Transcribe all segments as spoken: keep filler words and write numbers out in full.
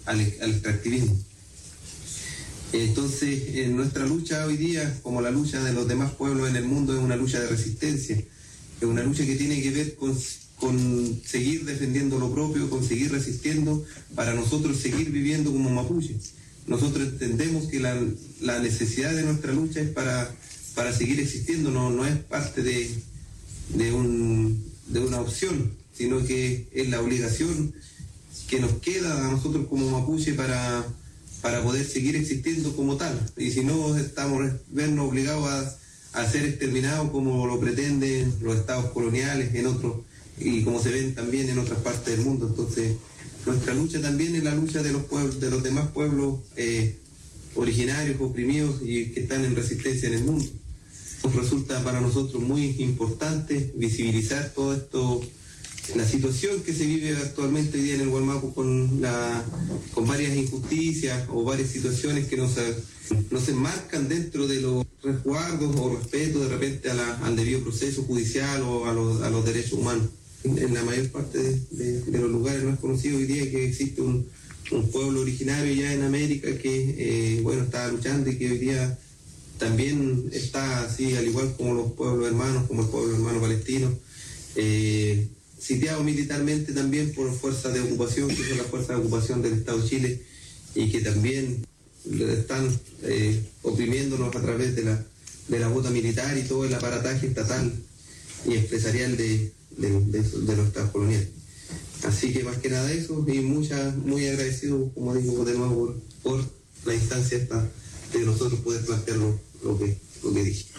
al, al extractivismo. Entonces, en nuestra lucha hoy día, como la lucha de los demás pueblos en el mundo, es una lucha de resistencia, es una lucha que tiene que ver con, con seguir defendiendo lo propio, con seguir resistiendo, para nosotros seguir viviendo como mapuche. Nosotros entendemos que la, la necesidad de nuestra lucha es para, para seguir existiendo, no, no es parte de, de, un, de una opción, sino que es la obligación que nos queda a nosotros como mapuche para... para poder seguir existiendo como tal, y si no estamos vernos obligados a, a ser exterminados como lo pretenden los estados coloniales en otros, y como se ven también en otras partes del mundo. Entonces nuestra lucha también es la lucha de los pueblos, de los demás pueblos eh, originarios, oprimidos y que están en resistencia en el mundo. Nos resulta para nosotros muy importante visibilizar todo esto, la situación que se vive actualmente hoy día en el Gualmapu con, la, con varias injusticias o varias situaciones que nos, nos enmarcan dentro de los resguardos o respeto de repente a la, al debido proceso judicial o a los, a los derechos humanos. En, en la mayor parte de, de, de los lugares no es conocido hoy día que existe un, un pueblo originario ya en América que eh, bueno, está luchando y que hoy día también está así, al igual como los pueblos hermanos, como el pueblo hermano palestino, eh, sitiado militarmente también por fuerzas de ocupación, que son las fuerzas de ocupación del Estado de Chile, y que también están eh, oprimiéndonos a través de la, de la bota militar y todo el aparataje estatal y empresarial de, de, de, de los estados coloniales. Así que más que nada eso, y mucha, muy agradecido, como digo de nuevo, por, por la instancia esta de nosotros poder plantear lo, lo, que, lo que dije.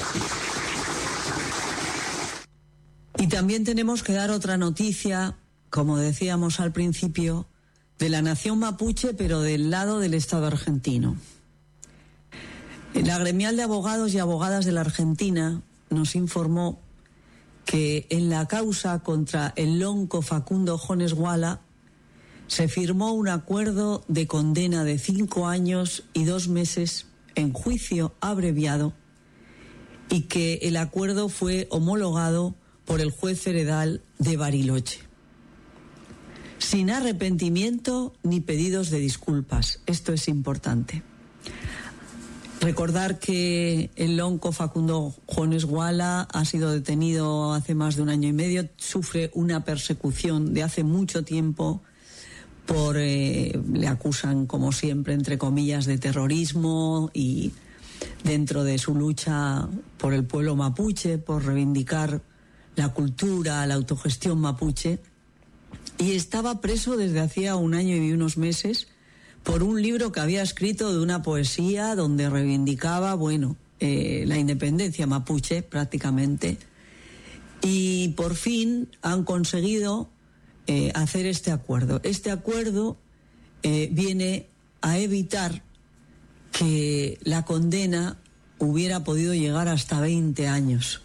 Y también tenemos que dar otra noticia, como decíamos al principio, de la nación mapuche, pero del lado del Estado argentino. La gremial de abogados y abogadas de la Argentina nos informó que en la causa contra el lonco Facundo Jones Guala se firmó un acuerdo de condena de cinco años y dos meses en juicio abreviado, y que el acuerdo fue homologado por el juez heredal de Bariloche, sin arrepentimiento ni pedidos de disculpas. Esto es importante. Recordar que el lonco Facundo Jones Guala ha sido detenido hace más de un año y medio, sufre una persecución de hace mucho tiempo por, eh, le acusan, como siempre, entre comillas, de terrorismo, y dentro de su lucha por el pueblo mapuche, por reivindicar la cultura, la autogestión mapuche, y estaba preso desde hacía un año y unos meses por un libro que había escrito de una poesía donde reivindicaba, bueno, eh, la independencia mapuche prácticamente, y por fin han conseguido eh, hacer este acuerdo. Este acuerdo eh, viene a evitar que la condena hubiera podido llegar hasta veinte años.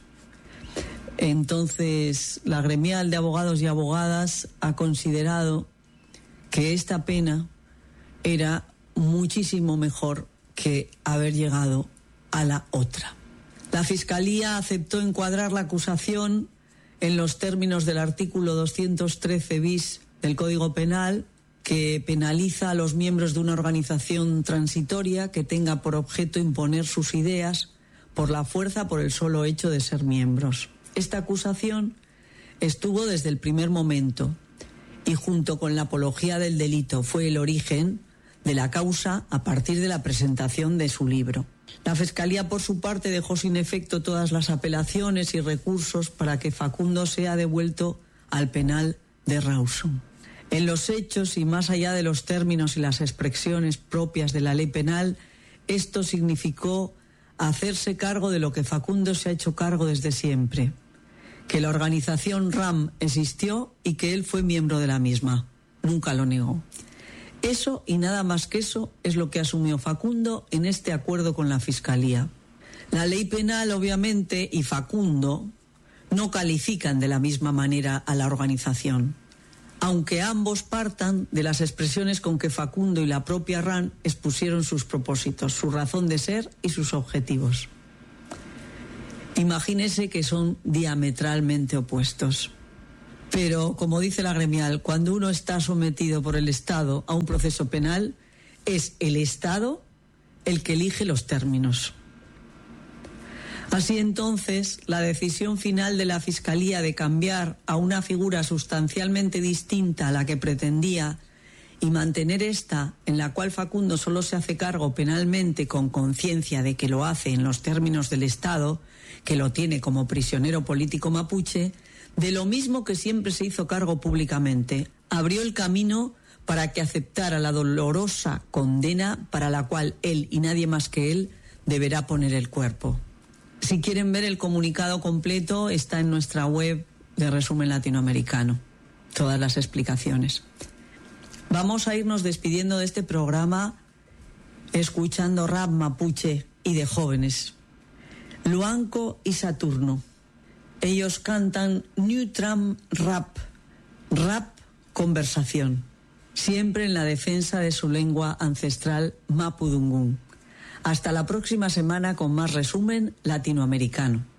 Entonces, la gremial de abogados y abogadas ha considerado que esta pena era muchísimo mejor que haber llegado a la otra. La Fiscalía aceptó encuadrar la acusación en los términos del artículo doscientos trece bis del Código Penal, que penaliza a los miembros de una organización transitoria que tenga por objeto imponer sus ideas por la fuerza por el solo hecho de ser miembros. Esta acusación estuvo desde el primer momento, y junto con la apología del delito fue el origen de la causa a partir de la presentación de su libro. La Fiscalía, por su parte, dejó sin efecto todas las apelaciones y recursos para que Facundo sea devuelto al penal de Rawson. En los hechos, y más allá de los términos y las expresiones propias de la ley penal, esto significó hacerse cargo de lo que Facundo se ha hecho cargo desde siempre: que la organización R A M existió y que él fue miembro de la misma. Nunca lo negó. Eso y nada más que eso es lo que asumió Facundo en este acuerdo con la Fiscalía. La ley penal, obviamente, y Facundo no califican de la misma manera a la organización, aunque ambos partan de las expresiones con que Facundo y la propia R A M expusieron sus propósitos, su razón de ser y sus objetivos. Imagínese que son diametralmente opuestos. Pero, como dice la gremial, cuando uno está sometido por el Estado a un proceso penal, es el Estado el que elige los términos. Así entonces, la decisión final de la Fiscalía de cambiar a una figura sustancialmente distinta a la que pretendía y mantener esta, en la cual Facundo solo se hace cargo penalmente con conciencia de que lo hace en los términos del Estado, que lo tiene como prisionero político mapuche, de lo mismo que siempre se hizo cargo públicamente, abrió el camino para que aceptara la dolorosa condena para la cual él y nadie más que él deberá poner el cuerpo. Si quieren ver el comunicado completo, está en nuestra web de Resumen Latinoamericano, todas las explicaciones. Vamos a irnos despidiendo de este programa escuchando rap mapuche y de jóvenes. Luanco y Saturno. Ellos cantan New Tram Rap, rap conversación, siempre en la defensa de su lengua ancestral mapudungún. Hasta la próxima semana con más Resumen Latinoamericano.